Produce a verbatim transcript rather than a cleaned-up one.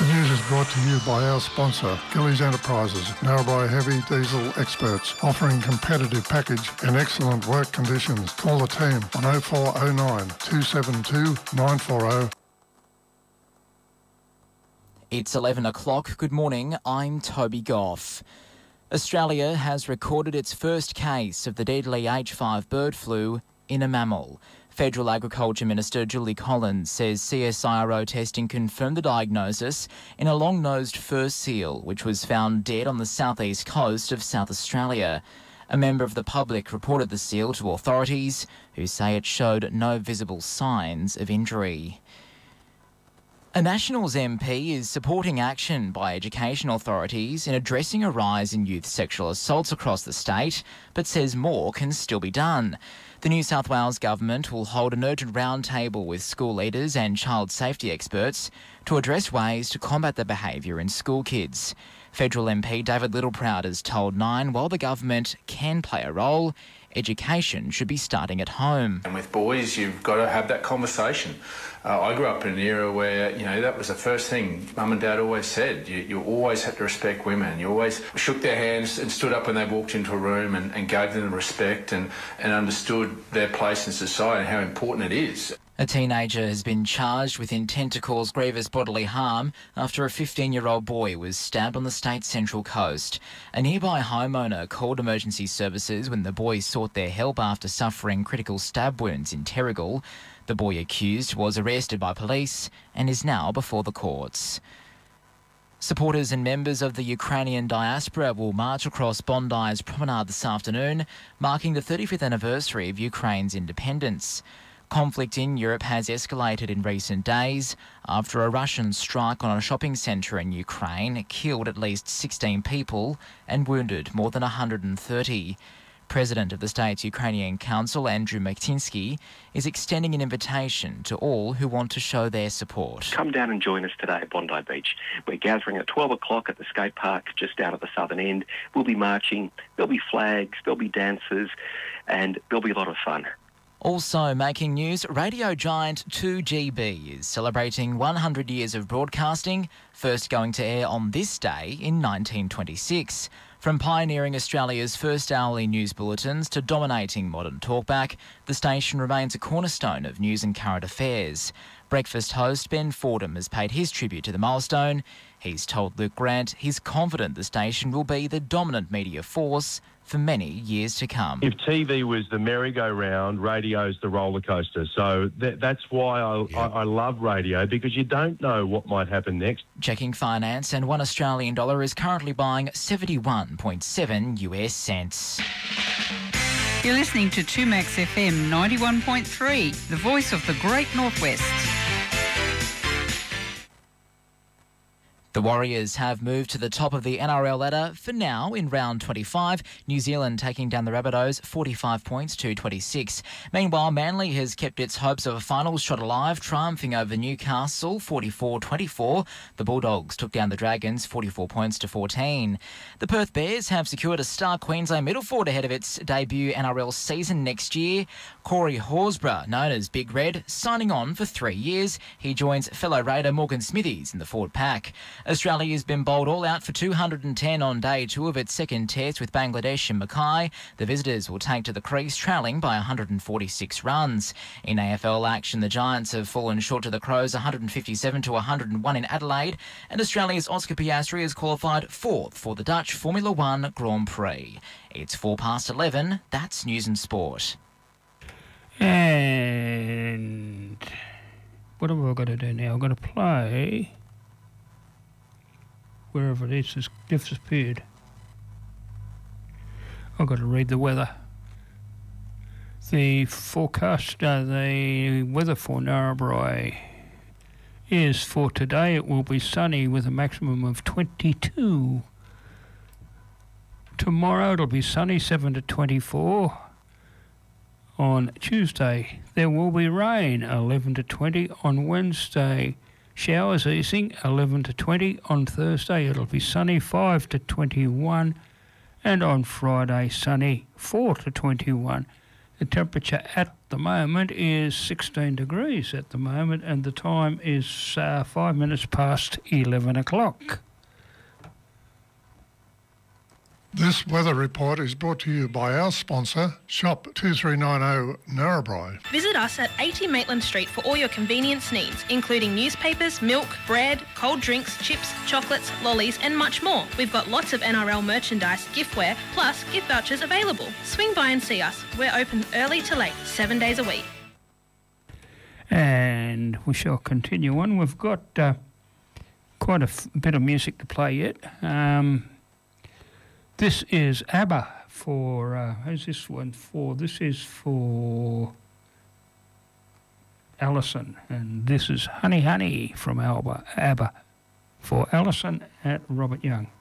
news is brought to you by our sponsor, Gillies Enterprises, Narrabri Heavy Diesel experts, offering competitive package and excellent work conditions. Call the team on oh four oh nine, two seven two, nine four oh. It's eleven o'clock. Good morning. I'm Toby Goff. Australia has recorded its first case of the deadly H five bird flu in a mammal. Federal Agriculture Minister Julie Collins says C S I R O testing confirmed the diagnosis in a long-nosed fur seal, which was found dead on the southeast coast of South Australia. A member of the public reported the seal to authorities, who say it showed no visible signs of injury. A Nationals M P is supporting action by education authorities in addressing a rise in youth sexual assaults across the state, but says more can still be done. The New South Wales Government will hold an urgent roundtable with school leaders and child safety experts to address ways to combat the behaviour in school kids. Federal M P David Littleproud has told Nine while the government can play a role, education should be starting at home. And with boys, you've got to have that conversation. Uh, I grew up in an era where, you know, that was the first thing Mum and Dad always said. You, you always had to respect women. You always shook their hands and stood up when they walked into a room and, and gave them respect and, and understood their place in society and how important it is. A teenager has been charged with intent to cause grievous bodily harm after a fifteen-year-old boy was stabbed on the state's central coast. A nearby homeowner called emergency services when the boy sought their help after suffering critical stab wounds in Terrigal. The boy accused was arrested by police and is now before the courts. Supporters and members of the Ukrainian diaspora will march across Bondi's promenade this afternoon, marking the thirty-fifth anniversary of Ukraine's independence. Conflict in Europe has escalated in recent days after a Russian strike on a shopping centre in Ukraine killed at least sixteen people and wounded more than one hundred thirty. President of the state's Ukrainian Council, Andrew Maktinsky, is extending an invitation to all who want to show their support. Come down and join us today at Bondi Beach. We're gathering at twelve o'clock at the skate park just out at the southern end. We'll be marching, there'll be flags, there'll be dancers, and there'll be a lot of fun. Also making news, radio giant two G B is celebrating one hundred years of broadcasting, first going to air on this day in nineteen twenty-six. From pioneering Australia's first hourly news bulletins to dominating modern talkback, the station remains a cornerstone of news and current affairs. Breakfast host Ben Fordham has paid his tribute to the milestone. He's told Luke Grant he's confident the station will be the dominant media force for many years to come. If T V was the merry-go-round, radio's the roller coaster. So that, that's why I, yeah. I, I love radio, because you don't know what might happen next. Checking finance, and one Australian dollar is currently buying seventy-one point seven U S cents. You're listening to two Max F M ninety-one point three, the voice of the Great Northwest. The Warriors have moved to the top of the N R L ladder for now in round twenty-five. New Zealand taking down the Rabbitohs forty-five points to twenty-six. Meanwhile, Manly has kept its hopes of a finals shot alive, triumphing over Newcastle forty-four twenty-four. The Bulldogs took down the Dragons forty-four points to fourteen. The Perth Bears have secured a star Queensland middle forward ahead of its debut N R L season next year. Corey Horsburgh, known as Big Red, signing on for three years. He joins fellow Raider Morgan Smithies in the forward pack. Australia has been bowled all out for two hundred ten on day two of its second test with Bangladesh and Mackay. The visitors will take to the crease trailing by one hundred forty-six runs. In A F L action, the Giants have fallen short to the Crows one hundred fifty-seven to one hundred one in Adelaide, and Australia's Oscar Piastri has qualified fourth for the Dutch Formula One Grand Prix. It's four past eleven. That's News and Sport. And what have I got to do now? I've got to play wherever it is has disappeared. I've got to read the weather. The forecast, uh, the weather for Narrabri is for today. It will be sunny with a maximum of twenty-two. Tomorrow it'll be sunny, seven to twenty-four. On Tuesday there will be rain, eleven to twenty. On Wednesday, showers easing, eleven to twenty. On Thursday it'll be sunny, five to twenty-one. And on Friday, sunny, four to twenty-one. The temperature at the moment is sixteen degrees at the moment, and the time is uh, five minutes past eleven o'clock. This weather report is brought to you by our sponsor, Shop two three nine zero Narrabri. Visit us at eighty Maitland Street for all your convenience needs, including newspapers, milk, bread, cold drinks, chips, chocolates, lollies and much more. We've got lots of N R L merchandise, giftware, plus gift vouchers available. Swing by and see us. We're open early to late, seven days a week. And we shall continue on. We've got uh, quite a f- bit of music to play yet. Um... This is ABBA for, uh, who's this one for? This is for Alison, and this is Honey Honey from Alba, ABBA for Alison at Robert Young.